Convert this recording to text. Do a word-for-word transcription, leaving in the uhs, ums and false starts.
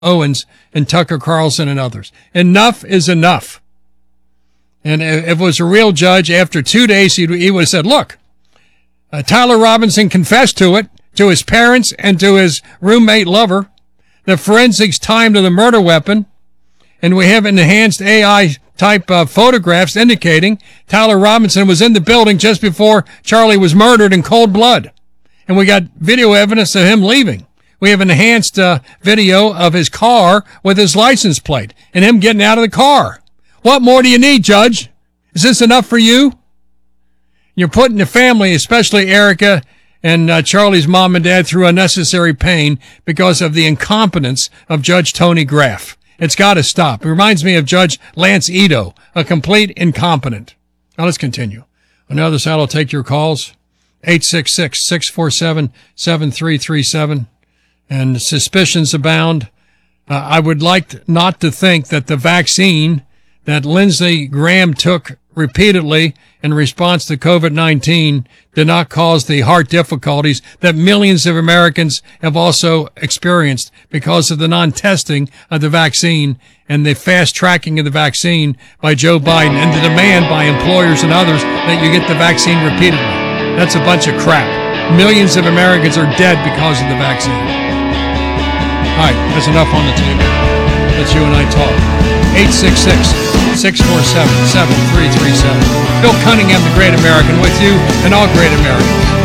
Owens and Tucker Carlson and others. Enough is enough. And if it was a real judge, after two days, he would have said, look, uh, Tyler Robinson confessed to it, to his parents and to his roommate lover, the forensics time to the murder weapon, and we have enhanced A I type uh, photographs indicating Tyler Robinson was in the building just before Charlie was murdered in cold blood. And we got video evidence of him leaving. We have enhanced uh, video of his car with his license plate and him getting out of the car. What more do you need, Judge? Is this enough for you? You're putting the family, especially Erica and uh, Charlie's mom and dad, through unnecessary pain because of the incompetence of Judge Tony Graff. It's got to stop. It reminds me of Judge Lance Ito, a complete incompetent. Now let's continue. On the other side, I'll take your calls. eight six six, six four seven, seven three three seven. And suspicions abound. Uh, I would like not to think that the vaccine that Lindsey Graham took repeatedly in response to COVID nineteen did not cause the heart difficulties that millions of Americans have also experienced because of the non-testing of the vaccine and the fast tracking of the vaccine by Joe Biden and the demand by employers and others that you get the vaccine repeatedly. That's a bunch of crap. Millions of Americans are dead because of the vaccine. All right, that's enough on the table. Let's you and I talk. eight six six, six four seven, seven three three seven. Bill Cunningham, the Great American, with you and all great Americans.